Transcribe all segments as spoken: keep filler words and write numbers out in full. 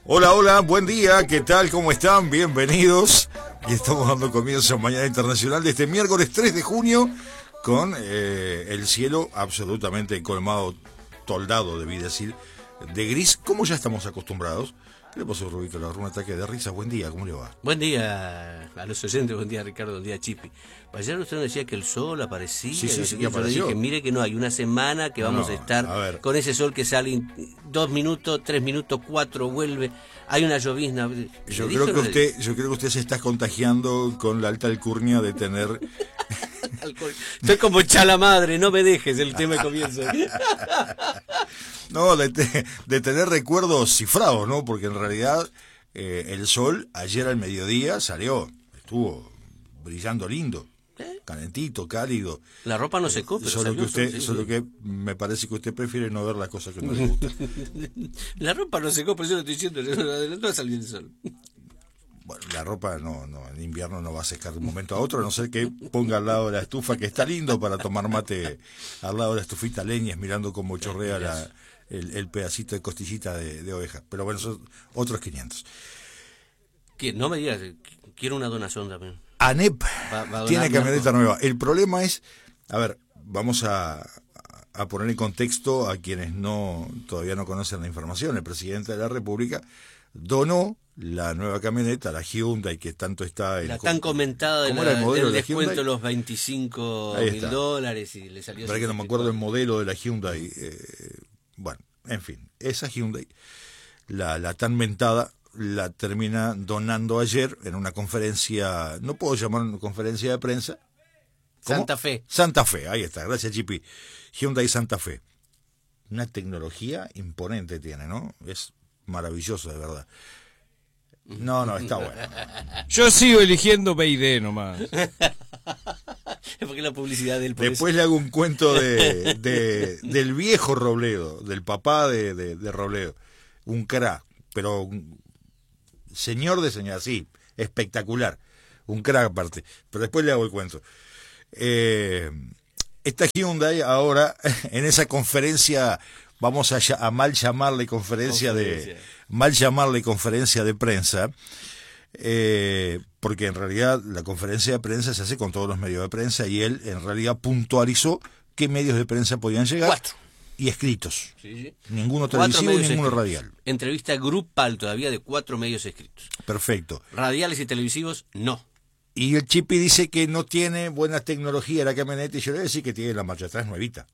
Hola, hola, buen día, ¿qué tal? ¿Cómo están? Bienvenidos. Y estamos dando comienzo a Mañana Internacional de este miércoles tres de junio con eh, el cielo absolutamente colmado, toldado, debí decir, de gris, como ya estamos acostumbrados. ¿Qué le pasó, Rubito? Le agarró un ataque de risa. Buen día, ¿cómo le va? Buen día a los oyentes, buen día Ricardo, buen día Chipi. Ayer usted nos decía que el sol aparecía. Sí, sí, sí, yo apareció. le dije, mire que no, hay una semana que No, vamos no, a estar a con ese sol que sale dos minutos, tres minutos, cuatro, vuelve. Hay una llovizna. Yo creo que usted, yo creo que usted se está contagiando con la alta alcurnia de tener... Estoy como chala madre, no me dejes, el tema comienza. No, de, te, de tener recuerdos cifrados, ¿no? Porque en realidad eh, el sol ayer al mediodía salió, estuvo brillando lindo, ¿Eh? calentito, cálido. La ropa no secó, pero solo salió que usted, sol, sí, solo sí. que me parece que usted prefiere no ver las cosas que no le gustan. La ropa no secó, pero yo lo estoy diciendo, no va a salir el sol. Bueno, la ropa no, no, en invierno no va a secar de un momento a otro, a no ser que ponga al lado de la estufa, que está lindo para tomar mate, al lado de la estufita leñas, mirando cómo chorrea la, el, el pedacito de costillita de, de oveja. Pero bueno, son otros quinientos. Que no me digas, quiero una donación también. ANEP va, va tiene camioneta nueva. El problema es, a ver, vamos a, a poner en contexto a quienes no todavía no conocen la información. El presidente de la República donó la nueva camioneta, la Hyundai, que tanto está en la tan comentada de la, el modelo del de descuento de los veinticinco mil dólares y le salió. Para que no me acuerdo el modelo de la Hyundai. Eh, bueno, en fin, esa Hyundai, la, la tan mentada, la termina donando ayer en una conferencia, no puedo llamar una conferencia de prensa. ¿Cómo? Santa Fe. Santa Fe, ahí está, gracias Chipi. Hyundai Santa Fe. Una tecnología imponente tiene, ¿no? Es maravilloso, de verdad. No, no, está bueno. Yo sigo eligiendo B y D nomás. Porque la publicidad del Después le hago un cuento de, de del viejo Robledo, del papá de, de, de Robledo. Un crack, pero un señor de señor, sí, espectacular. Un crack aparte. Pero después le hago el cuento. Eh, esta Hyundai ahora, en esa conferencia, vamos a, a mal llamarle conferencia, conferencia. de mal llamarle conferencia de prensa, eh, porque en realidad la conferencia de prensa se hace con todos los medios de prensa y él en realidad puntualizó qué medios de prensa podían llegar. Cuatro. Y escritos. Sí, sí. Ninguno televisivo y ninguno escritos. radial. Entrevista grupal todavía de cuatro medios escritos. Perfecto. Radiales y televisivos, no. Y el Chipi dice que no tiene buena tecnología la camioneta y yo le voy a decir que tiene la marcha atrás nuevita.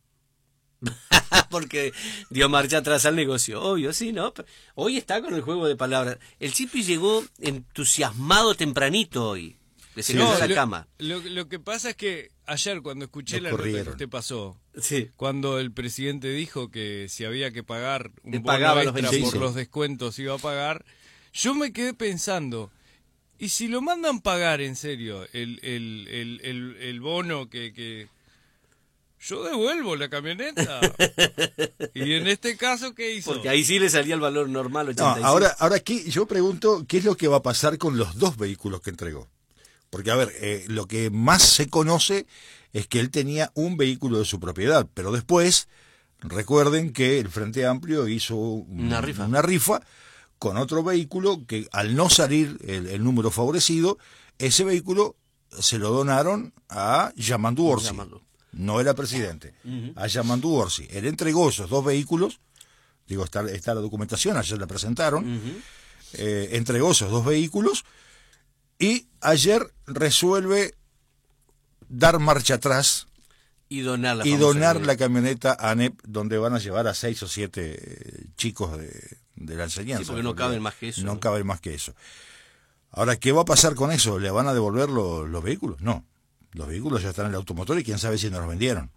Porque dio marcha atrás al negocio, obvio, sí, ¿no? Hoy está con el juego de palabras. El Chipi llegó entusiasmado tempranito hoy. Que se Sí, quedó no, en la lo, cama. Lo, lo que pasa es que ayer cuando escuché Nos la nota corrieron. que usted pasó, Sí. cuando el presidente dijo que si había que pagar un Le bono pagaba los extra beneficios. por los descuentos iba a pagar, yo me quedé pensando, ¿y si lo mandan pagar en serio el, el, el, el, el bono que... que yo devuelvo la camioneta? Y en este caso, ¿qué hizo? Porque ahí sí le salía el valor normal, ochenta y cinco. No, ahora, ahora aquí yo pregunto qué es lo que va a pasar con los dos vehículos que entregó. Porque, a ver, eh, lo que más se conoce es que él tenía un vehículo de su propiedad, pero después, recuerden que el Frente Amplio hizo un, Una rifa. una rifa con otro vehículo que al no salir el, el número favorecido, ese vehículo se lo donaron a Yamandu Orsi. Yamandu. No era presidente, Uh-huh. a Yamandu Orsi. Él entregó esos dos vehículos, digo, está, está la documentación, ayer la presentaron, Uh-huh. eh, entregó esos dos vehículos y ayer resuelve dar marcha atrás Y donar la y famosa donar camioneta. la camioneta a ANEP, donde van a llevar a seis o siete eh, chicos de, de la enseñanza. Sí, porque no caben más que eso. No caben más que eso. Ahora, ¿qué va a pasar con eso? ¿Le van a devolver lo, los vehículos? No. Los vehículos ya están en el automotor y quién sabe si nos los vendieron.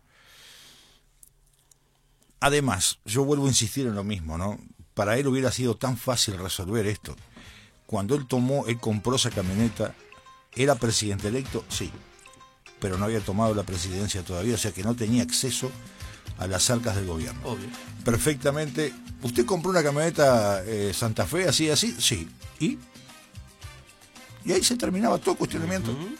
Además, yo vuelvo a insistir en lo mismo, ¿no? Para él hubiera sido tan fácil resolver esto. Cuando él tomó, él compró esa camioneta, ¿era presidente electo? Sí. Pero no había tomado la presidencia todavía, o sea que no tenía acceso a las arcas del gobierno. Obvio. Perfectamente. ¿Usted compró una camioneta eh, Santa Fe así, así? Sí. ¿Y? Y ahí se terminaba todo cuestionamiento. Uh-huh.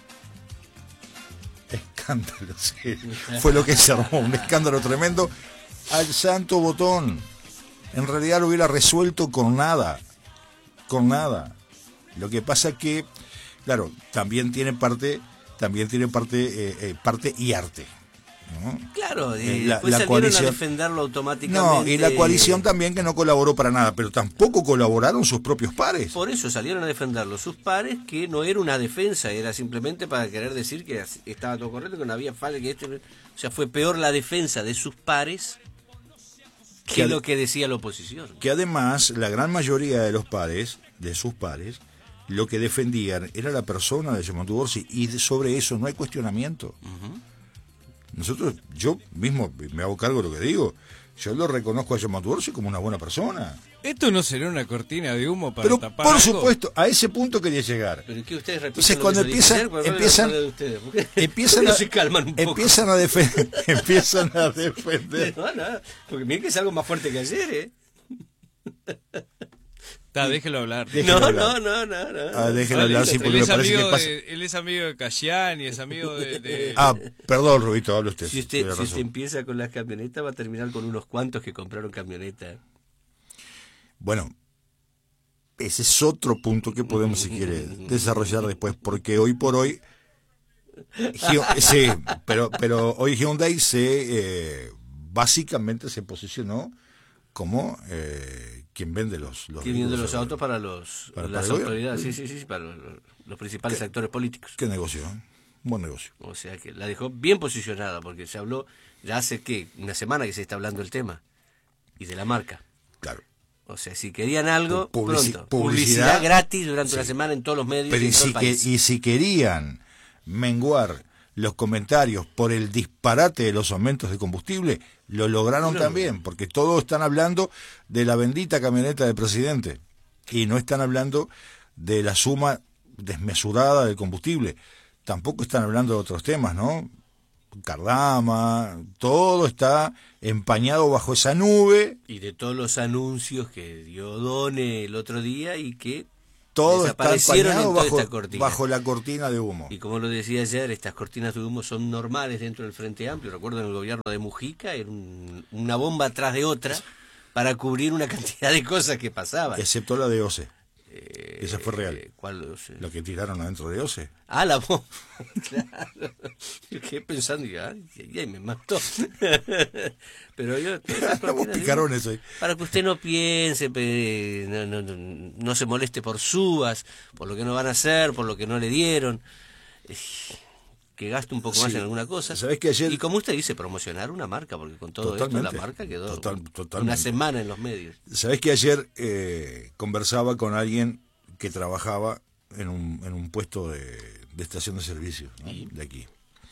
Escándalo, sí. Fue lo que se armó, un escándalo tremendo. Al santo botón. En realidad lo hubiera resuelto con nada. con nada. Lo que pasa es que, claro, también tiene parte, también tiene parte, eh, eh, parte y arte, ¿no? Claro, y Eh, la- después la salieron coalición- a defenderlo automáticamente. No, y la coalición también que no colaboró para nada, pero tampoco colaboraron sus propios pares. Por eso salieron a defenderlo sus pares, que no era una defensa, era simplemente para querer decir que estaba todo correcto, que no había falta, que esto, o sea, fue peor la defensa de sus pares que, Que ad- lo que decía la oposición. Que además la gran mayoría de los pares, de sus pares, lo que defendían era la persona de Yamandu Orsi, y de- sobre eso no hay cuestionamiento. Nosotros, yo mismo me hago cargo de lo que digo, yo lo reconozco a Yamandu Orsi como una buena persona. ¿Esto no será una cortina de humo para Pero tapar por algo? supuesto, a ese punto quería llegar. Pero que ustedes repiten Entonces, lo cuando que yo dije empiezan- ayer, ¿cuál es la empiezan- razón de ustedes? ¿Por qué- Empiezan por qué a, no se calman un poco? empiezan a defender, empiezan a defender. No, no, porque miren que es algo más fuerte que ayer, ¿eh? Está, déjelo hablar. Déjelo No, hablar. no, no, no, no. Ah, déjenlo hablar, sí, Él porque me es, parece que amigo pasa. de, él es amigo de Cayani, es amigo de... de- Ah, perdón, Rubito, habla usted. Si usted, tiene si razón. usted empieza con las camionetas, va a terminar con unos cuantos que compraron camionetas. Bueno, ese es otro punto que podemos, si quiere, desarrollar después, porque hoy por hoy, Hyun- sí, pero, pero hoy Hyundai se, eh, básicamente se posicionó como eh, quien vende los, los Que viendo vehículos los a- autos para los para- las para el autoridades, sí, sí, sí, para los, los principales actores políticos. ¿Qué negocio? eh? Un buen negocio. O sea que la dejó bien posicionada, porque se habló, ya hace que una semana que se está hablando del tema, y de la marca. Claro. O sea, si querían algo, Publici- pronto. publicidad, Publicidad gratis durante sí. una semana en todos los medios Pero y y en todo si, el que- país. y si querían menguar los comentarios por el disparate de los aumentos de combustible, lo lograron Lo también, porque todos están hablando de la bendita camioneta del presidente y no están hablando de la suma desmesurada del combustible. Tampoco están hablando de otros temas, ¿no? Cardama, todo está empañado bajo esa nube. Y de todos los anuncios que dio Done el otro día y que Todo está desaparecieron empañado en toda bajo, esta cortina. bajo la cortina de humo. Y como lo decía ayer, estas cortinas de humo son normales dentro del Frente Amplio. Recuerdo en el gobierno de Mujica, era un- una bomba atrás de otra para cubrir una cantidad de cosas que pasaban. Excepto la de OCE, Eh, esa fue real. eh, ¿Cuál? O sea, la que tiraron adentro de OCE. Ah, la bomba. Claro. Yo quedé pensando y ay, ay, ay, me mató. Pero yo... esas Estamos cortinas de humo, picarones hoy. para que usted no piense, pe- no, no, no, no se moleste por subas, por lo que no van a hacer, por lo que no le dieron, eh, que gaste un poco más Sí. en alguna cosa. ¿Sabés que ayer- Y como usted dice, promocionar una marca, porque con todo Totalmente. esto la marca quedó Total- una totalmente. semana en los medios. Sabés que ayer eh, conversaba con alguien que trabajaba en un, en un puesto de, de estación de servicio, ¿no? De aquí.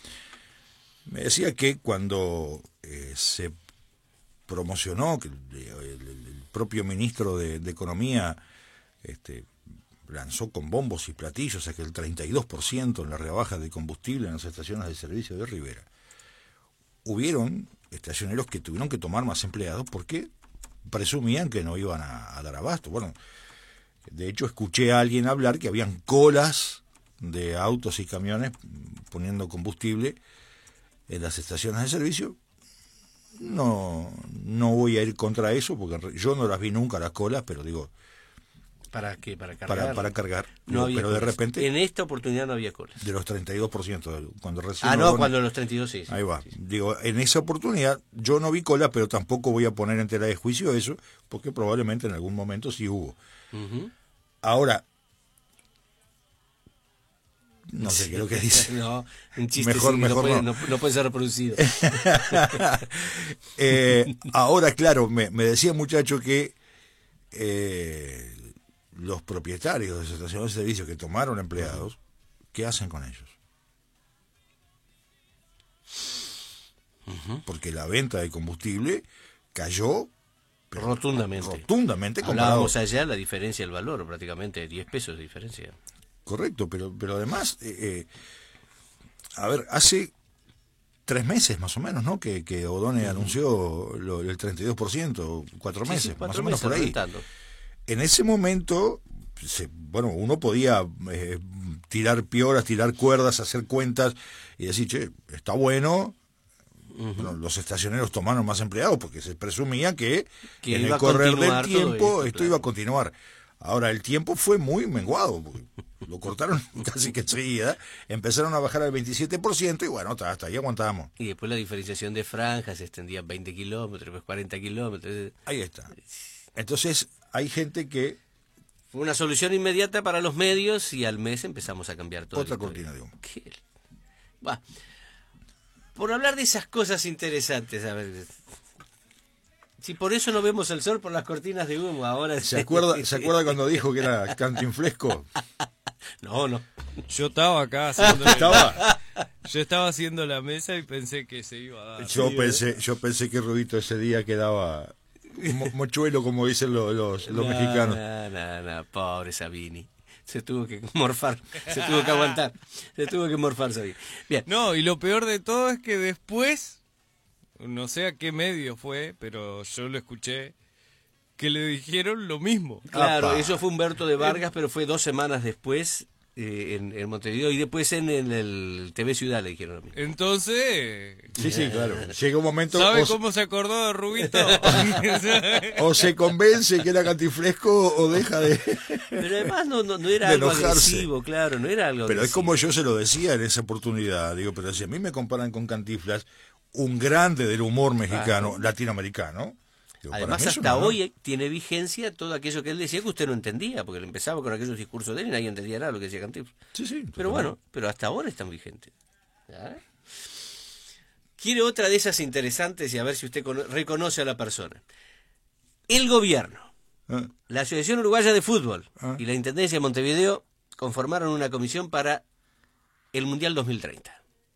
Me decía que cuando eh, se promocionó, que el, el- el propio ministro de, de Economía este, lanzó con bombos y platillos a que el treinta y dos por ciento en la rebaja de combustible en las estaciones de servicio de Rivera. Hubieron estacioneros que tuvieron que tomar más empleados porque presumían que no iban a, a dar abasto. Bueno, de hecho escuché a alguien hablar que habían colas de autos y camiones poniendo combustible en las estaciones de servicio. No, no voy a ir contra eso porque yo no las vi nunca las colas, pero digo, ¿Para qué? Para cargar. para, para cargar. No Digo, había pero de colas. repente, En esta oportunidad no había colas. de los treinta y dos por ciento, de- cuando recién... Ah, no, Odone- cuando los treinta y dos sí. sí. Ahí va. Sí, sí. Digo, en esa oportunidad yo no vi cola, pero tampoco voy a poner en tela de juicio eso, porque probablemente en algún momento sí hubo. Ujú. Ahora, no sé qué es lo que dice. No, un chiste Mejor- sí, mejor no, puede, no. no- no puede ser reproducido. Eh, ahora, claro, me, me decía un muchacho que eh, los propietarios de las estaciones de servicio que tomaron empleados, ¿qué hacen con ellos? Porque la venta de combustible cayó pero Rotundamente. rotundamente comparado. Hablábamos allá la diferencia del valor, prácticamente diez pesos de diferencia. Correcto, pero, pero además, eh, eh, a ver, hace tres meses más o menos, ¿no? Que, que Odone anunció lo, el treinta y dos por ciento, cuatro Sí, meses, sí, más cuatro o menos meses por ahí. reventando. En ese momento, se, bueno, uno podía eh, tirar pioras, tirar cuerdas, hacer cuentas y decir, che, está bueno. Bueno, los estacioneros tomaron más empleados porque se presumía que, Que en iba el a correr del continuar todo tiempo esto, esto claro. iba a continuar. Ahora, el tiempo fue muy menguado, porque lo cortaron casi que enseguida, empezaron a bajar al veintisiete por ciento y bueno, hasta, hasta ahí aguantamos. Y después la diferenciación de franjas se extendía veinte kilómetros, después cuarenta kilómetros. Ahí está. Entonces, hay gente que... Fue una solución inmediata para los medios y al mes empezamos a cambiar todo. Otra cortina de humo. ¿Qué? Va. Por hablar de esas cosas interesantes, a ver... Si por eso no vemos el sol por las cortinas de humo ahora... ¿Se acuerda, ¿se acuerda cuando dijo que era cantinflesco? No, no. Yo estaba acá haciendo Estaba. yo estaba haciendo la mesa y pensé que se iba a dar. Yo Sí, pensé, yo pensé que Rubito ese día quedaba mo- mochuelo, como dicen los, los, los no, mexicanos. No, no, no, pobre Sabini. Se tuvo que morfar, se tuvo que aguantar, se tuvo que morfar Sabini. Bien. No, y lo peor de todo es que después, no sé a qué medio fue, pero yo lo escuché, que le dijeron lo mismo. Claro, Apa. eso fue Humberto de Vargas, pero fue dos semanas después eh, en, en Montevideo y después en, en el T V Ciudad le dijeron lo mismo. Entonces, Sí, sí, claro. Llega un momento, ¿sabe o, cómo se acordó de Rubito? o se convence que era cantinflesco o deja de... Pero además no, no, no era De algo enojarse. agresivo, claro, no era algo Pero es agresivo. como yo se lo decía en esa oportunidad. Digo, pero si a mí me comparan con Cantinflas, un grande del humor mexicano, latinoamericano. Digo, para Además, mí es hasta un honor. hoy tiene vigencia todo aquello que él decía que usted no entendía, porque él empezaba con aquellos discursos de él y nadie entendía nada de lo que decía Cantinflas. Sí, sí. Pero totalmente. bueno, pero hasta ahora están vigentes. ¿Ya? Quiere otra de esas interesantes y a ver si usted cono- reconoce a la persona. El gobierno, Ah, la Asociación Uruguaya de Fútbol Ah. y la Intendencia de Montevideo conformaron una comisión para el Mundial dos mil treinta.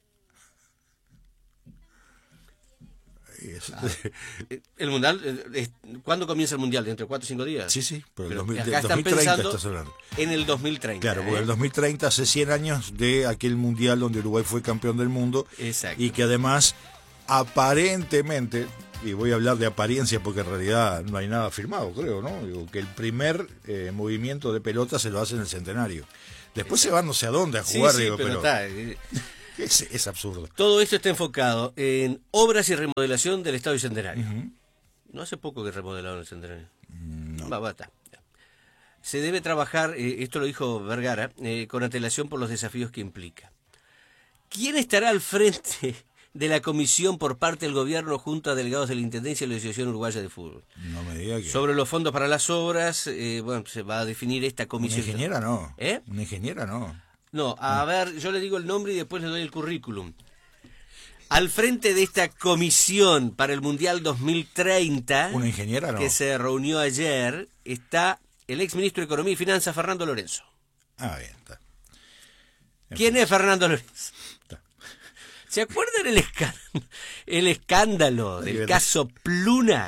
y eso- Eh, El Mundial, eh, es- ¿cuándo comienza el Mundial? ¿Dentro de cuatro o cinco días? Sí, sí, pero, el Pero dos mil, acá del están dos mil treinta pensando estás hablando. en el dos mil treinta. Claro, porque ¿eh? el dos mil treinta hace cien años de aquel mundial donde Uruguay fue campeón del mundo. Exacto. Y que además, aparentemente, y voy a hablar de apariencia porque en realidad no hay nada firmado, creo, ¿no? Digo, que el primer eh, movimiento de pelota se lo hace en el centenario. Después se va no sé a dónde a Sí, jugar, sí, digo, pero pero, está, eh, es, es absurdo. todo esto está enfocado en obras y remodelación del Estadio Centenario. Ujú. No hace poco que remodelaron el Centenario. Va, va, está. Se debe trabajar, eh, esto lo dijo Vergara, eh, con antelación por los desafíos que implica. ¿Quién estará al frente de la comisión por parte del gobierno junto a delegados de la Intendencia y la Asociación Uruguaya de Fútbol? No me diga que... Sobre los fondos para las obras, eh, bueno, se va a definir esta Una comisión. ingeniera no. ¿Eh? Una ingeniera no. No, a ver, yo le digo el nombre y después le doy el currículum. Al frente de esta comisión para el Mundial dos mil treinta, Una ingeniera no. que se reunió ayer, está el exministro de Economía y Finanzas, Fernando Lorenzo. Ah, bien, está. En ¿Quién fin, es Fernando Lorenzo? está. ¿Se acuerdan el, esca- el escándalo Ahí del viene. caso Pluna?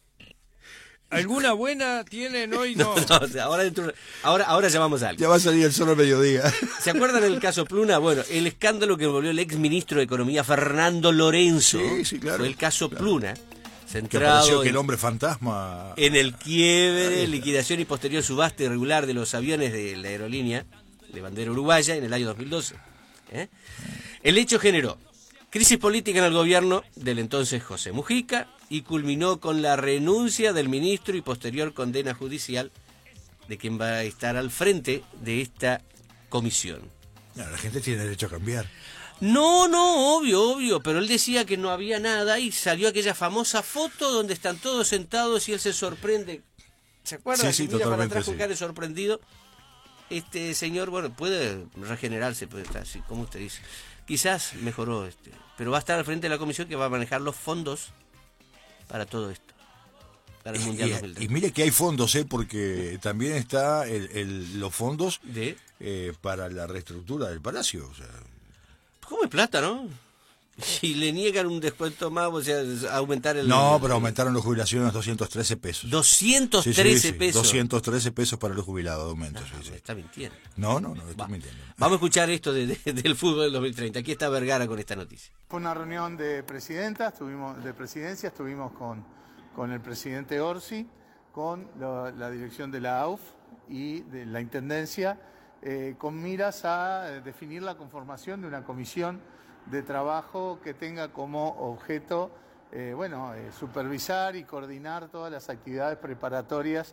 ¿Alguna buena tienen hoy? No. No, o sea, ahora, dentro- ahora, ahora llamamos a alguien. Ya va a salir el sol al mediodía. ¿Se acuerdan del caso Pluna? Bueno, el escándalo que envolvió el exministro de Economía, Fernando Lorenzo, Sí, sí, claro, fue el caso claro. Pluna, Que apareció centrado que en, el hombre fantasma... en el quiebre, liquidación y posterior subasta irregular de los aviones de la aerolínea de bandera uruguaya en el año dos mil doce. ¿eh? El hecho generó crisis política en el gobierno del entonces José Mujica y culminó con la renuncia del ministro y posterior condena judicial de quien va a estar al frente de esta comisión. No, la gente tiene derecho a cambiar. No, no, obvio, obvio, pero él decía que no había nada y salió aquella famosa foto donde están todos sentados y él se sorprende. ¿Se acuerdan? Sí, sí, Que mira para totalmente, atrás con sí. cara de sorprendido. Este señor, bueno, puede regenerarse, puede estar así, como usted dice. Quizás mejoró, este, pero va a estar al frente de la comisión que va a manejar los fondos para todo esto, para el Mundial dos mil Y, y treinta. mire que hay fondos, ¿eh? Porque también está el, el- los fondos De, eh, para la reestructura del palacio. O sea, ¿cómo es plata, no? Y le niegan un descuento más, o sea, aumentar el... no, el- pero aumentaron las jubilaciones a doscientos trece pesos. doscientos Sí, sí, trece sí, pesos. doscientos trece pesos para los jubilados de aumento. sí, Me sí. está mintiendo. No, no, no, estoy Va. mintiendo. Vamos a escuchar esto de- de- del fútbol del dos mil treinta. Aquí está Vergara con esta noticia. Fue una reunión de presidentas, estuvimos, de presidencia, estuvimos con, con el presidente Orsi, con la, la dirección de la A U F y de la Intendencia, eh, con miras a eh, definir la conformación de una comisión de trabajo que tenga como objeto, eh, bueno, eh, supervisar y coordinar todas las actividades preparatorias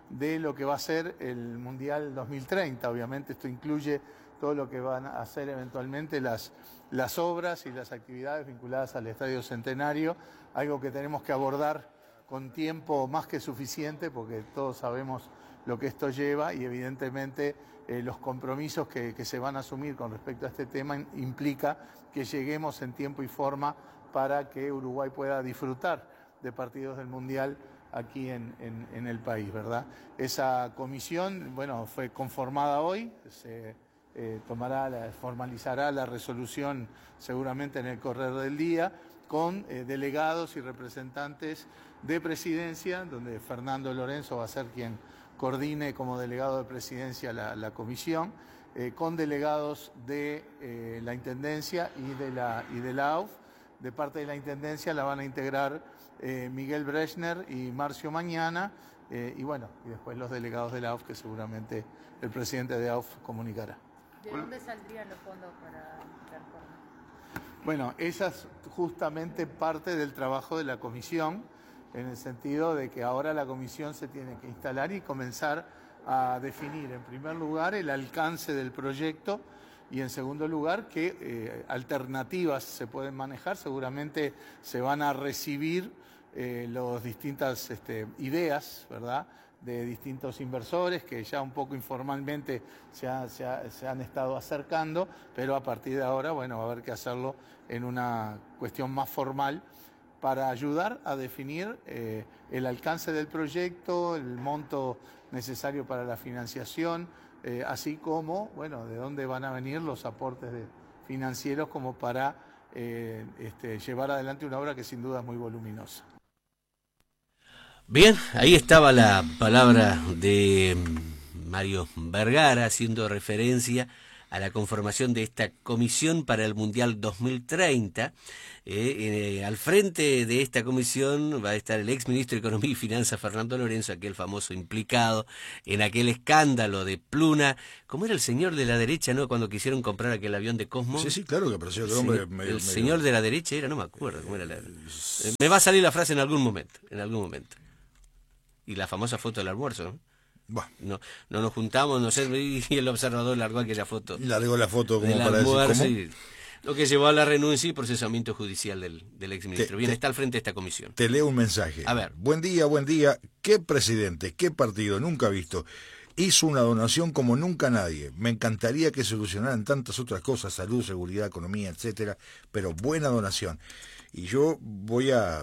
de lo que va a ser el Mundial dos mil treinta. Obviamente esto incluye todo lo que van a hacer eventualmente las, las obras y las actividades vinculadas al Estadio Centenario, algo que tenemos que abordar con tiempo más que suficiente, porque todos sabemos lo que esto lleva y evidentemente eh, los compromisos que, que se van a asumir con respecto a este tema implica que lleguemos en tiempo y forma para que Uruguay pueda disfrutar de partidos del Mundial aquí en, en, en el país, ¿verdad? Esa comisión, bueno, fue conformada hoy, se eh, tomará, la, formalizará la resolución seguramente en el correr del día, con eh, delegados y representantes de presidencia, donde Fernando Lorenzo va a ser quien coordine como delegado de presidencia la, la comisión, eh, con delegados de eh, la Intendencia y de la, y de la A U F. De parte de la Intendencia la van a integrar eh, Miguel Brechner y Marcio Mañana, eh, y bueno, y después los delegados de la A U F que seguramente el presidente de A U F comunicará. ¿De dónde saldrían los fondos para la reforma? Bueno, esa es justamente parte del trabajo de la comisión, en el sentido de que ahora la comisión se tiene que instalar y comenzar a definir, en primer lugar, el alcance del proyecto y, en segundo lugar, qué eh, alternativas se pueden manejar. Seguramente se van a recibir eh, las distintas este, ideas, ¿verdad?, de distintos inversores que ya un poco informalmente se, ha, se, ha, se han estado acercando, pero a partir de ahora, bueno, va a haber que hacerlo en una cuestión más formal para ayudar a definir eh, el alcance del proyecto, el monto necesario para la financiación, eh, así como, bueno, de dónde van a venir los aportes de, financieros como para eh, este, llevar adelante una obra que sin duda es muy voluminosa. Bien, ahí estaba la palabra de Mario Vergara haciendo referencia a la conformación de esta comisión para el Mundial dos mil treinta. Eh, eh, al frente de esta comisión va a estar el ex ministro de Economía y Finanzas, Fernando Lorenzo, aquel famoso implicado en aquel escándalo de Pluna. ¿Cómo era el señor de la derecha, no? Cuando quisieron comprar aquel avión de Cosmo. Sí, sí, claro que apareció el hombre. Sí, medio, el medio... señor de la derecha era, no me acuerdo cómo era la... Eh, me va a salir la frase en algún momento, en algún momento. Y la famosa foto del almuerzo, ¿no? Bah. No, no nos juntamos, no sé, y el observador largó aquella foto. Largó la foto como del para almuerzo, decir, ¿cómo? Lo que llevó a la renuncia y procesamiento judicial del, del exministro. Te, Bien, te, está al frente de esta comisión. Te leo un mensaje. A ver. Buen día, buen día. ¿Qué presidente, qué partido, nunca visto, hizo una donación como nunca nadie? Me encantaría que solucionaran tantas otras cosas, salud, seguridad, economía, etcétera, pero buena donación. Y yo voy a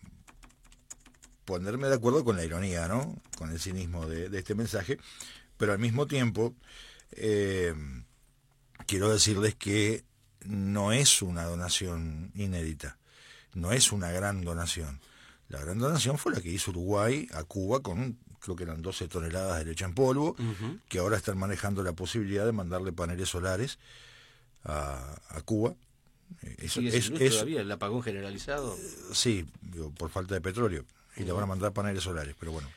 ponerme de acuerdo con la ironía, ¿no? Con el cinismo de, de este mensaje, pero al mismo tiempo eh, quiero decirles que no es una donación inédita, no es una gran donación. La gran donación fue la que hizo Uruguay a Cuba con, creo que eran doce toneladas de leche en polvo, uh-huh. que ahora están manejando la posibilidad de mandarle paneles solares a, a Cuba. Eso, es, es todavía el apagón generalizado. Eh, sí, digo, por falta de petróleo. Y le van a mandar paneles solares, pero bueno.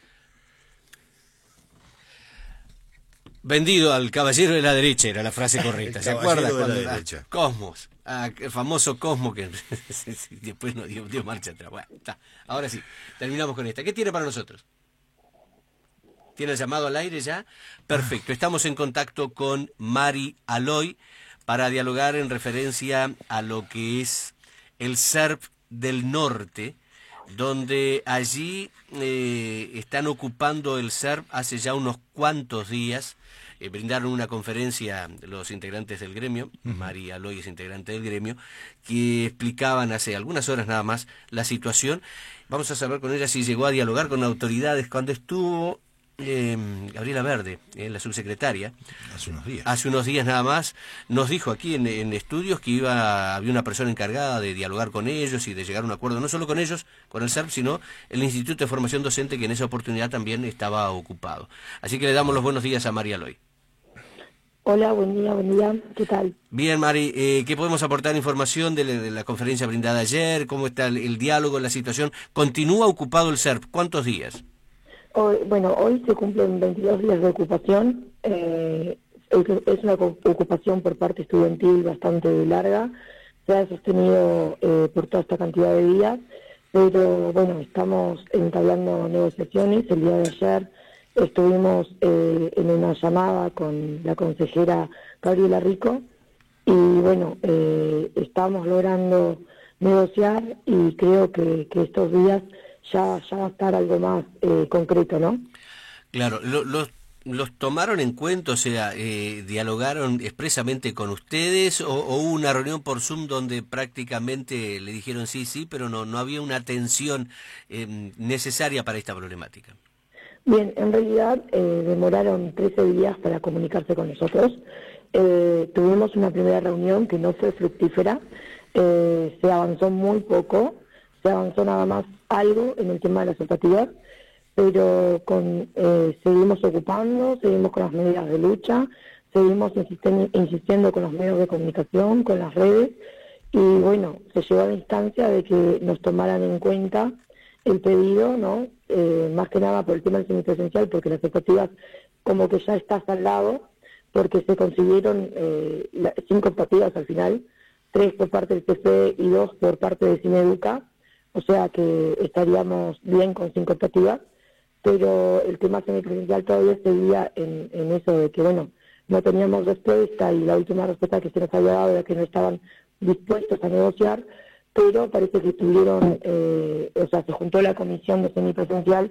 Vendido al caballero de la derecha era la frase correcta, ¿se acuerda? De Cuando, la derecha. Cosmos, ah, el famoso Cosmo que después no dio, dio marcha atrás. Bueno, está. Ahora sí, terminamos con esta. ¿Qué tiene para nosotros? ¿Tiene el llamado al aire ya? Perfecto, estamos en contacto con Mari Aloy para dialogar en referencia a lo que es el S E R P del Norte, donde allí eh, están ocupando el S E R P hace ya unos cuantos días. Eh, brindaron una conferencia los integrantes del gremio, uh-huh. María Aloy es integrante del gremio, que explicaban hace algunas horas nada más la situación. Vamos a saber con ella si llegó a dialogar con autoridades cuando estuvo eh, Gabriela Verde, eh, la subsecretaria. Hace unos días. Hace unos días nada más nos dijo aquí en, en estudios que iba había una persona encargada de dialogar con ellos y de llegar a un acuerdo, no solo con ellos, con el S E R P, sino el Instituto de Formación Docente, que en esa oportunidad también estaba ocupado. Así que le damos los buenos días a María Aloy. Hola, buen día, buen día. ¿Qué tal? Bien, Mari, eh, ¿qué podemos aportar información de la, de la conferencia brindada ayer? ¿Cómo está el, el diálogo, la situación? ¿Continúa ocupado el S E R P? ¿Cuántos días? Hoy, bueno, hoy se cumplen veintidós días de ocupación. Eh, es una ocupación por parte estudiantil bastante larga. Se ha sostenido eh, por toda esta cantidad de días, pero bueno, estamos entablando negociaciones. El día de ayer estuvimos eh, en una llamada con la consejera Gabriela Rico y bueno, eh, estamos logrando negociar y creo que, que estos días ya, ya va a estar algo más eh, concreto, ¿no? Claro, lo, los, los tomaron en cuenta, o sea, eh, dialogaron expresamente con ustedes o, o hubo una reunión por Zoom donde prácticamente le dijeron sí, sí, pero no, no había una atención eh, necesaria para esta problemática. Bien, en realidad eh, demoraron trece días para comunicarse con nosotros. Eh, tuvimos una primera reunión que no fue fructífera, eh, se avanzó muy poco, se avanzó nada más algo en el tema de las optativas, pero con, eh, seguimos ocupando, seguimos con las medidas de lucha, seguimos insisten, insistiendo con los medios de comunicación, con las redes, y bueno, se llegó a la instancia de que nos tomaran en cuenta el pedido, ¿no? Eh, más que nada por el tema del semipresencial, porque las optativas como que ya está saldado, porque se consiguieron eh, la, cinco optativas al final, tres por parte del P C y dos por parte de Cineduca, o sea que estaríamos bien con cinco optativas, pero el tema semipresencial todavía seguía en, en eso de que, bueno, no teníamos respuesta y la última respuesta que se nos había dado era que no estaban dispuestos a negociar, pero parece que tuvieron, eh, o sea, se juntó la comisión de semipresencial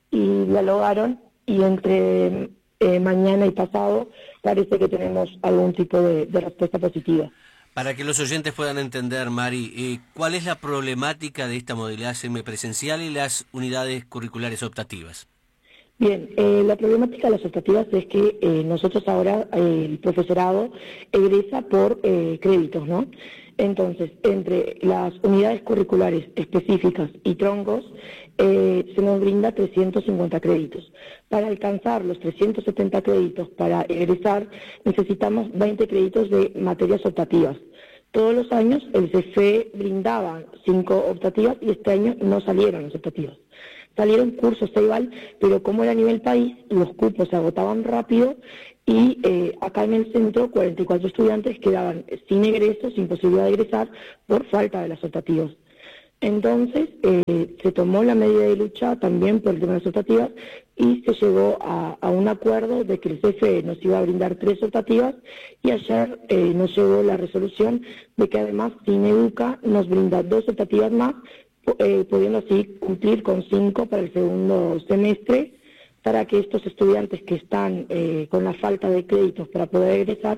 y dialogaron y entre eh, mañana y pasado parece que tenemos algún tipo de, de respuesta positiva. Para que los oyentes puedan entender, Mari, eh, ¿cuál es la problemática de esta modalidad semipresencial y las unidades curriculares optativas? Bien, eh, la problemática de las optativas es que eh, nosotros ahora, eh, el profesorado egresa por eh, créditos, ¿no? Entonces, entre las unidades curriculares específicas y troncos, eh, se nos brinda trescientos cincuenta créditos. Para alcanzar los trescientos setenta créditos para egresar, necesitamos veinte créditos de materias optativas. Todos los años el C F E brindaba cinco optativas y este año no salieron las optativas. Salieron cursos Ceibal, pero como era a nivel país, los cupos se agotaban rápido y eh, acá en el centro cuarenta y cuatro estudiantes quedaban sin egreso, sin posibilidad de egresar por falta de las optativas. Entonces eh, se tomó la medida de lucha también por el tema de las optativas y se llegó a, a un acuerdo de que el C F E nos iba a brindar tres optativas y ayer eh, nos llegó la resolución de que además Cineduca nos brinda dos optativas más, Eh, pudiendo así cumplir con cinco para el segundo semestre, para que estos estudiantes que están eh, con la falta de créditos para poder egresar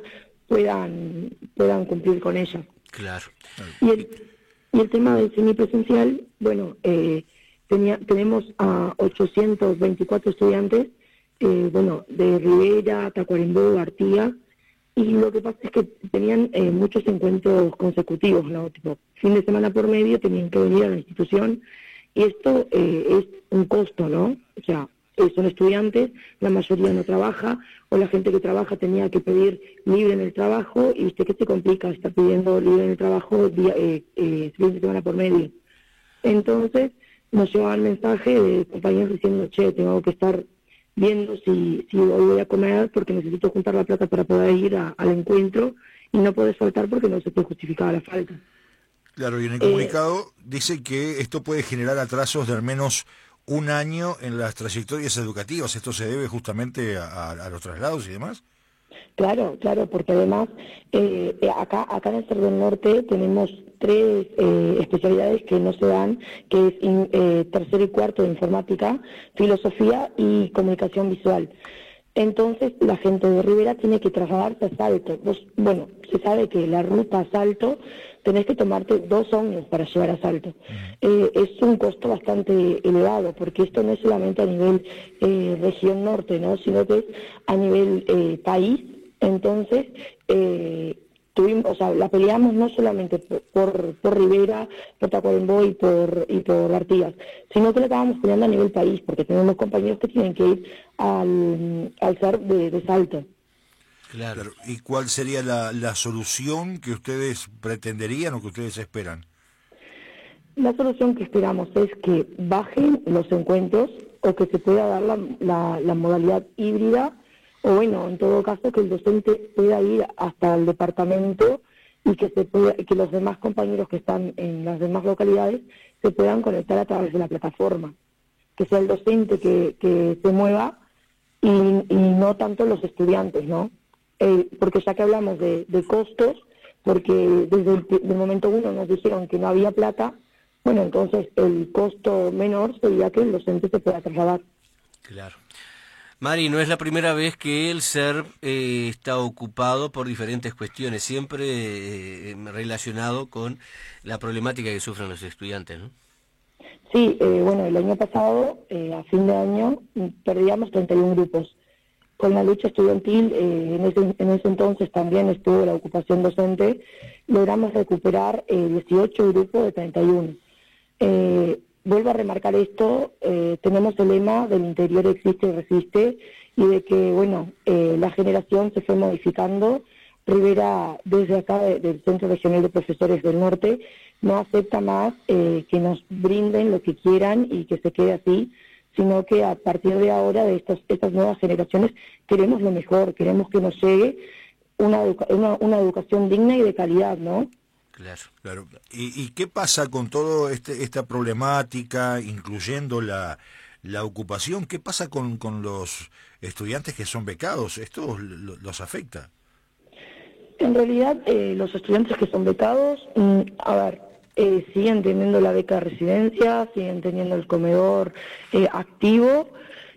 puedan puedan cumplir con ella. Claro. Y el, y el tema del semipresencial, bueno, eh, tenía, tenemos a ochocientos veinticuatro estudiantes, eh, bueno, de Rivera, Tacuarembó, Artigas, y lo que pasa es que tenían eh, muchos encuentros consecutivos, ¿no? Tipo, fin de semana por medio tenían que venir a la institución y esto eh, es un costo, ¿no? O sea, eh, son estudiantes, la mayoría no trabaja o la gente que trabaja tenía que pedir libre en el trabajo y usted que se complica, está pidiendo libre en el trabajo día, eh, eh, fin de semana por medio. Entonces nos llevaban mensaje de compañeros diciendo, che, tengo que estar viendo si, si hoy voy a comer porque necesito juntar la plata para poder ir a, al encuentro y no podés faltar porque no se te justificaba la falta. Claro, y en el comunicado eh, dice que esto puede generar atrasos de al menos un año en las trayectorias educativas. ¿Esto se debe justamente a, a los traslados y demás? Claro, claro, porque además eh, acá acá en el Cerro del Norte tenemos tres eh, especialidades que no se dan, que es in, eh, tercero y cuarto de informática, filosofía y comunicación visual. Entonces la gente de Rivera tiene que trasladarse a Salto. Vos, bueno, se sabe que la ruta a Salto tenés que tomarte dos años para llegar a Salto. Eh, es un costo bastante elevado, porque esto no es solamente a nivel eh, región norte, ¿no? Sino que es a nivel eh, país. Entonces, eh, tuvimos, o sea, la peleamos no solamente por, por, por Rivera, por Tacuarembó y por, y por Artigas, sino que la estábamos peleando a nivel país, porque tenemos compañeros que tienen que ir al, al C E R de, de Salto. Claro. Claro. ¿Y cuál sería la, la solución que ustedes pretenderían o que ustedes esperan? La solución que esperamos es que bajen los encuentros o que se pueda dar la, la, la modalidad híbrida, o bueno, en todo caso que el docente pueda ir hasta el departamento y que se pueda, que los demás compañeros que están en las demás localidades se puedan conectar a través de la plataforma. Que sea el docente que, que se mueva y, y no tanto los estudiantes, ¿no? Eh, porque ya que hablamos de, de costos, porque desde el, del momento uno nos dijeron que no había plata, bueno, entonces el costo menor sería que el docente se pueda trasladar. Claro. Mari, no es la primera vez que el S E R P eh, está ocupado por diferentes cuestiones, siempre eh, relacionado con la problemática que sufren los estudiantes, ¿no? Sí, eh, bueno, el año pasado, eh, a fin de año, perdíamos treinta y uno grupos. Con la lucha estudiantil, eh, en, ese, en ese entonces también estuvo la ocupación docente, logramos recuperar eh, dieciocho grupos de treinta y uno. Eh, vuelvo a remarcar esto, eh, tenemos el lema del interior existe y resiste, y de que, bueno, eh, la generación se fue modificando. Rivera, desde acá de, del Centro Regional de Profesores del Norte, no acepta más eh, que nos brinden lo que quieran y que se quede así, sino que a partir de ahora, de estas, estas nuevas generaciones, queremos lo mejor, queremos que nos llegue una, educa una, una educación digna y de calidad, ¿no? Claro. Claro. ¿Y, y qué pasa con toda este, esta problemática, incluyendo la, la ocupación? ¿Qué pasa con, con los estudiantes que son becados? ¿Esto los afecta? En realidad, eh, los estudiantes que son becados, mmm, a ver, eh, siguen teniendo la beca de residencia, siguen teniendo el comedor eh, activo,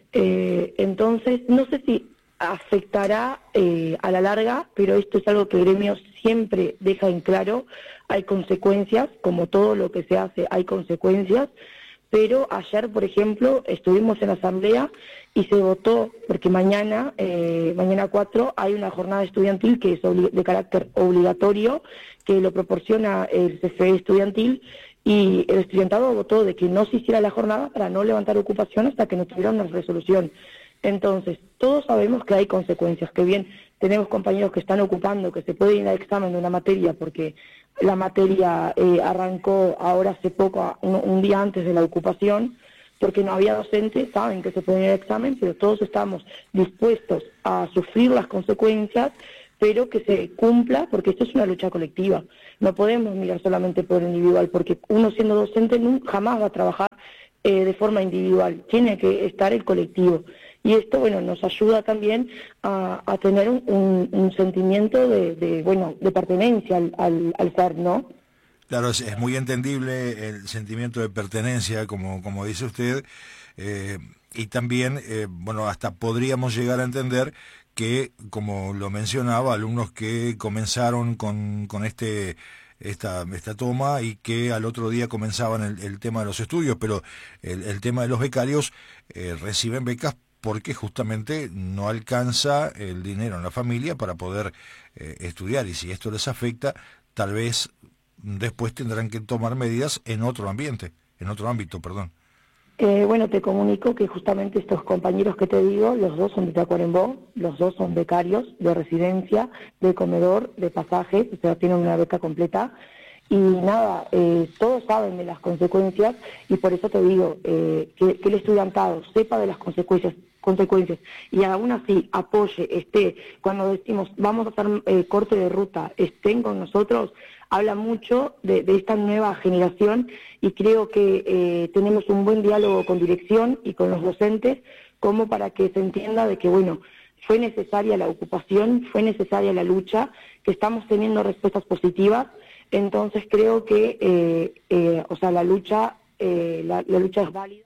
eh, entonces no sé si afectará eh, a la larga, pero esto es algo que el gremio siempre deja en claro. Hay consecuencias, como todo lo que se hace hay consecuencias, pero ayer, por ejemplo, estuvimos en la asamblea y se votó, porque mañana, eh, mañana cuatro, hay una jornada estudiantil que es de carácter obligatorio, que lo proporciona el C F E estudiantil, y el estudiantado votó de que no se hiciera la jornada para no levantar ocupación hasta que no tuviera una resolución. Entonces, todos sabemos que hay consecuencias, que bien tenemos compañeros que están ocupando, que se puede ir al examen de una materia porque la materia eh, arrancó ahora hace poco, un, un día antes de la ocupación, porque no había docentes, saben que se puede ir al examen, pero todos estamos dispuestos a sufrir las consecuencias, pero que se cumpla, porque esto es una lucha colectiva. No podemos mirar solamente por el individual, porque uno siendo docente nunca, jamás va a trabajar eh, de forma individual, tiene que estar el colectivo. Y esto, bueno, nos ayuda también a, a tener un, un, un sentimiento de, de, bueno, de pertenencia al, al, al ser, ¿no? Claro, es, es muy entendible el sentimiento de pertenencia, como, como dice usted, eh, y también, eh, bueno, hasta podríamos llegar a entender que, como lo mencionaba, alumnos que comenzaron con, con este... Esta, esta toma y que al otro día comenzaban el, el tema de los estudios, pero el, el tema de los becarios eh, reciben becas porque justamente no alcanza el dinero en la familia para poder eh, estudiar, y si esto les afecta, tal vez después tendrán que tomar medidas en otro ambiente, en otro ámbito, perdón. Eh, bueno, te comunico que justamente estos compañeros que te digo, los dos son de Tacuarembó, los dos son becarios de residencia, de comedor, de pasajes, o sea, tienen una beca completa. Y nada, eh, todos saben de las consecuencias, y por eso te digo, eh, que, que el estudiantado sepa de las consecuencias, consecuencias y aún así apoye, esté, cuando decimos vamos a hacer eh, corte de ruta, estén con nosotros, habla mucho de, de esta nueva generación, y creo que eh, tenemos un buen diálogo con dirección y con los docentes, como para que se entienda de que, bueno, fue necesaria la ocupación, fue necesaria la lucha, que estamos teniendo respuestas positivas. Entonces creo que, eh, eh, o sea, la lucha, eh, la, la lucha es válida,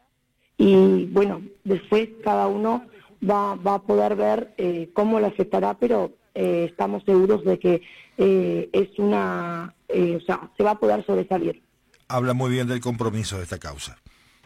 y bueno, después cada uno va, va a poder ver eh, cómo le afectará, pero eh, estamos seguros de que eh, es una, eh, o sea, se va a poder sobresalir. Habla muy bien del compromiso de esta causa.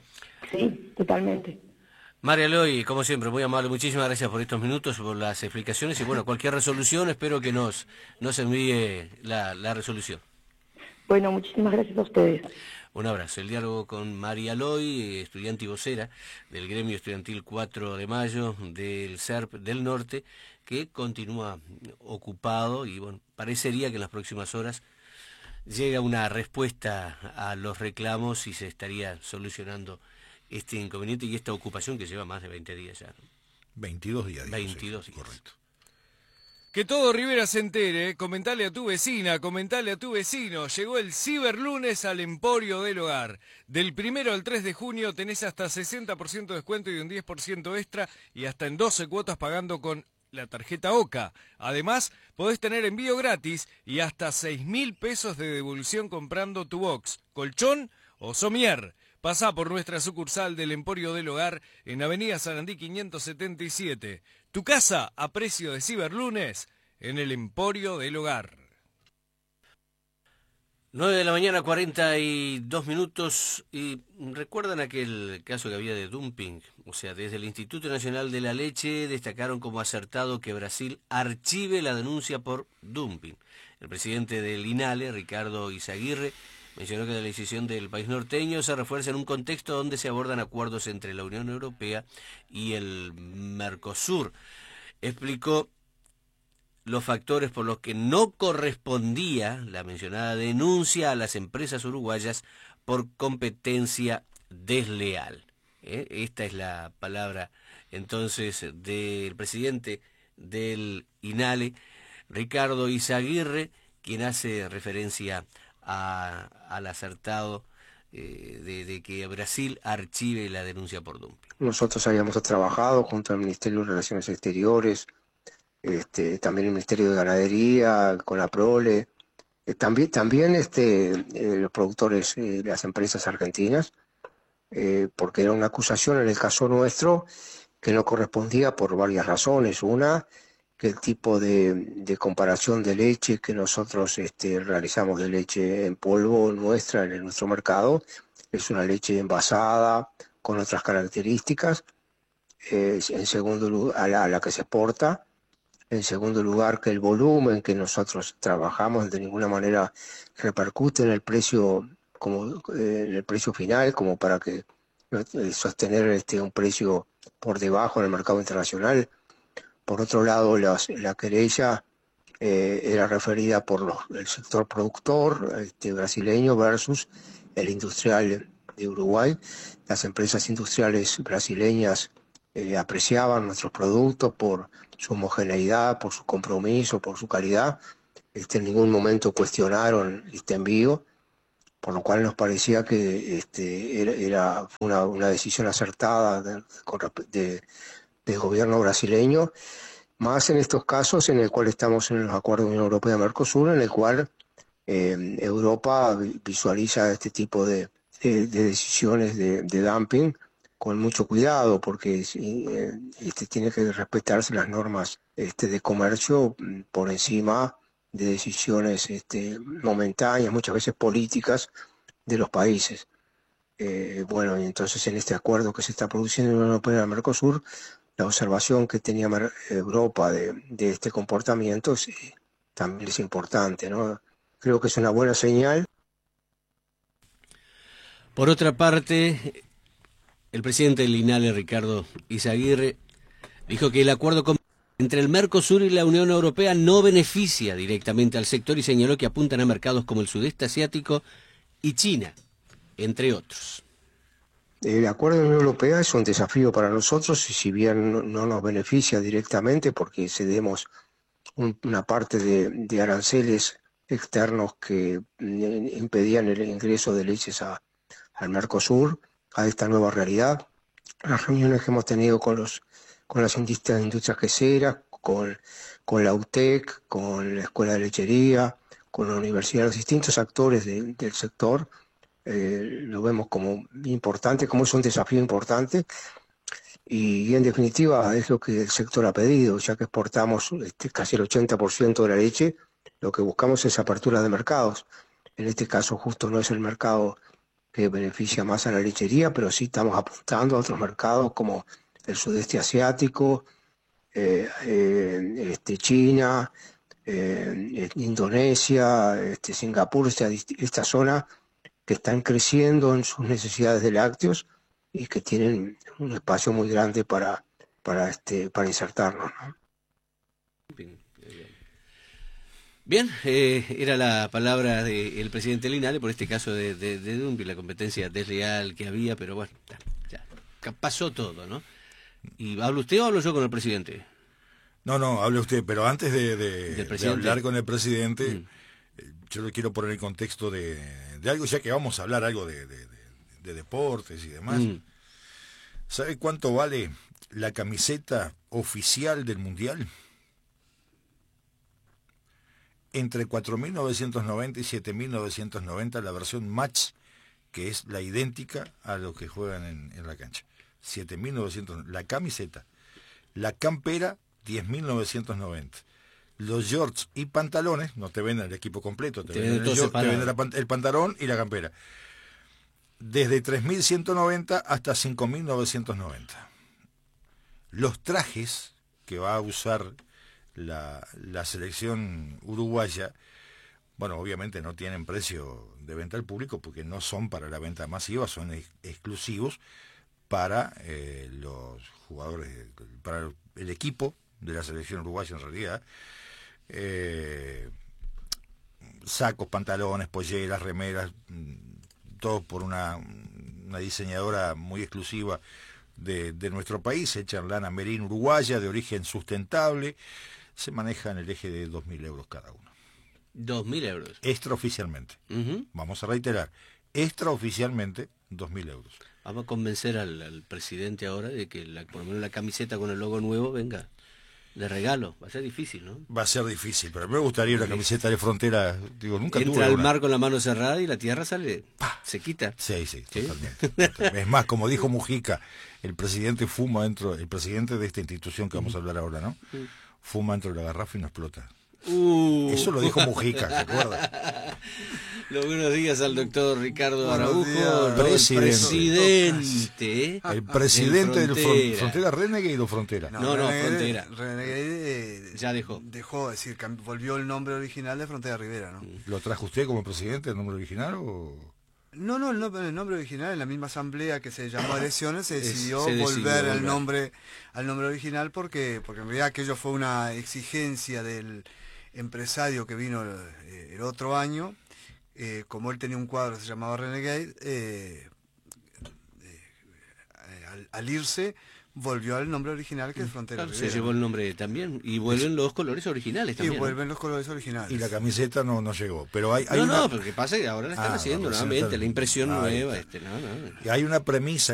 Sí, totalmente. María Eloy, como siempre, muy amable, muchísimas gracias por estos minutos, por las explicaciones, y bueno, cualquier resolución, espero que nos, nos envíe la, la resolución. Bueno, muchísimas gracias a ustedes. Un abrazo. El diálogo con María Eloy, estudiante y vocera del Gremio Estudiantil cuatro de mayo del S E R P del Norte, que continúa ocupado, y bueno, parecería que en las próximas horas llega una respuesta a los reclamos y se estaría solucionando este inconveniente y esta ocupación que lleva más de veinte días ya, ¿no? veintidós días. veintidós días. Correcto. Que todo Rivera se entere, comentale a tu vecina, comentale a tu vecino. Llegó el Ciberlunes al Emporio del Hogar. Del primero al tres de junio tenés hasta sesenta por ciento de descuento y un diez por ciento extra y hasta en doce cuotas pagando con la tarjeta OCA. Además, podés tener envío gratis y hasta seis mil pesos de devolución comprando tu box, colchón o somier. Pasá por nuestra sucursal del Emporio del Hogar en Avenida Sarandí quinientos setenta y siete. Tu casa a precio de Ciberlunes en el Emporio del Hogar. nueve de la mañana, cuarenta y dos minutos. ¿Y recuerdan aquel caso que había de dumping? O sea, desde el Instituto Nacional de la Leche destacaron como acertado que Brasil archive la denuncia por dumping. El presidente del INALE, Ricardo Izaguirre, mencionó que la decisión del país norteño se refuerza en un contexto donde se abordan acuerdos entre la Unión Europea y el Mercosur. Explicó los factores por los que no correspondía la mencionada denuncia a las empresas uruguayas por competencia desleal. ¿Eh? Esta es la palabra entonces del presidente del INALE, Ricardo Izaguirre, quien hace referencia a, al acertado eh, de, de que Brasil archive la denuncia por dumping. Nosotros habíamos trabajado junto al Ministerio de Relaciones Exteriores, este, también el Ministerio de Ganadería, con la Prole, eh, también, también este, eh, los productores de eh, las empresas argentinas, eh, porque era una acusación en el caso nuestro que no correspondía por varias razones. Una, que el tipo de, de comparación de leche que nosotros este, realizamos de leche en polvo nuestra en nuestro mercado es una leche envasada con otras características, eh, en segundo lugar a la, a la que se exporta, en segundo lugar que el volumen que nosotros trabajamos de ninguna manera repercute en el precio como eh, en el precio final como para que eh, sostener este un precio por debajo en el mercado internacional. Por otro lado, las, la querella eh, era referida por los, el sector productor este, brasileño versus el industrial de Uruguay. Las empresas industriales brasileñas eh, apreciaban nuestros productos por su homogeneidad, por su compromiso, por su calidad. Este, en ningún momento cuestionaron este envío, por lo cual nos parecía que este, era, era una, una decisión acertada de, de del gobierno brasileño, más en estos casos en el cual estamos en los acuerdos de Unión Europea-Mercosur, en el cual eh, Europa visualiza este tipo de, de, de decisiones de, de dumping con mucho cuidado, porque eh, este, tiene que respetarse las normas este, de comercio por encima de decisiones este, momentáneas, muchas veces políticas, de los países. Eh, bueno, y entonces en este acuerdo que se está produciendo en la Unión Europea-Mercosur, la observación que tenía Europa de, de este comportamiento sí, también es importante, ¿no? Creo que es una buena señal. Por otra parte, el presidente del INALE, Ricardo Izaguirre, dijo que el acuerdo entre el Mercosur y la Unión Europea no beneficia directamente al sector y señaló que apuntan a mercados como el sudeste asiático y China, entre otros. El acuerdo de la Unión Europea es un desafío para nosotros y si bien no, no nos beneficia directamente porque cedemos un, una parte de, de aranceles externos que impedían el ingreso de leches a, al Mercosur, a esta nueva realidad. Las reuniones que hemos tenido con los con las industrias, industrias queseras, con, con la U T E C, con la Escuela de Lechería, con la Universidad, los distintos actores de, del sector, Eh, lo vemos como importante, como es un desafío importante y, y en definitiva es lo que el sector ha pedido, ya que exportamos este, casi el ochenta por ciento de la leche, lo que buscamos es apertura de mercados. En este caso justo no es el mercado que beneficia más a la lechería, pero sí estamos apuntando a otros mercados como el sudeste asiático, eh, eh, este, China, eh, Indonesia, este, Singapur, esta, esta zona que están creciendo en sus necesidades de lácteos y que tienen un espacio muy grande para para este para insertarnos, ¿no? Bien, eh, era la palabra del presidente Linale por este caso de, de, de dumping, la competencia desleal que había, pero bueno, ya, ya pasó todo, ¿no? ¿Y habla usted o hablo yo con el presidente? No, no, hable usted, pero antes de, de, ¿Del de presidente? hablar con el presidente, Mm. eh, yo lo quiero poner en contexto de, de algo, ya que vamos a hablar algo de, de, de- de deportes y demás. Mm. ¿Sabe cuánto vale la camiseta oficial del Mundial? Entre cuatro mil novecientos noventa y siete mil novecientos noventa, la versión match, que es la idéntica a los que juegan en, en la cancha. siete mil novecientos, la camiseta. La campera, diez mil novecientos noventa. Los shorts y pantalones, no te venden el equipo completo, te, Te venden, venden el, todo short, te separado. venden la pan- el pantalón y la campera. Desde tres mil ciento noventa hasta cinco mil novecientos noventa. Los trajes que va a usar la, la selección uruguaya, bueno, obviamente no tienen precio de venta al público porque no son para la venta masiva, son ex- exclusivos para eh, los jugadores, para el equipo de la selección uruguaya en realidad. Eh, sacos, pantalones, polleras, remeras, mm, todo por una, una diseñadora muy exclusiva de, de nuestro país, hecha en lana merino uruguaya, de origen sustentable. Se maneja en el eje de dos mil euros cada uno. Dos mil euros. Extraoficialmente. Ujú. Vamos a reiterar, extraoficialmente dos mil euros. Vamos a convencer al, al presidente ahora de que la, por lo menos la camiseta con el logo nuevo venga de regalo. Va a ser difícil, ¿no? Va a ser difícil, pero me gustaría una camiseta de Frontera. Digo, nunca tuve Entra al una. mar con la mano cerrada y la tierra sale, se quita. Sí, sí, ¿Sí? totalmente, totalmente. Es más, como dijo Mujica, el presidente fuma dentro, el presidente de esta institución que vamos a hablar ahora, ¿no? Fuma dentro de la garrafa y no explota. Uh. Eso lo dijo Mujica, ¿se acuerda? Los buenos días al doctor Ricardo Buenos Araujo, días, ¿no? El presidente. presidente. El presidente del Frontera. Fron- Frontera Renegade o Frontera. No, no, Renegade- Frontera. Renegade, eh, Ya dejó. Dejó, es decir, cam- volvió el nombre original de Frontera Rivera, ¿no? ¿Lo trajo usted como presidente, el nombre original o...? No, no, el nombre, el nombre original, en la misma asamblea que se llamó elecciones, se Es- decidió, se decidió volver al volver. nombre al nombre original porque porque en realidad aquello fue una exigencia del empresario que vino eh, el otro año. Eh, como él tenía un cuadro que se llamaba Renegade, eh, eh, al, al irse volvió al nombre original que es Frontera Claro, se Rivera. llevó el nombre también. Y vuelven los colores originales Y también. ¿no? vuelven los colores originales. Y la camiseta no, no llegó. Pero hay, hay No, una... no, pero ¿qué pasa? Que ahora la están Ah, haciendo vamos a nuevamente, hacer- la impresión Ah, ahí nueva. está. Este, no, no. Hay una premisa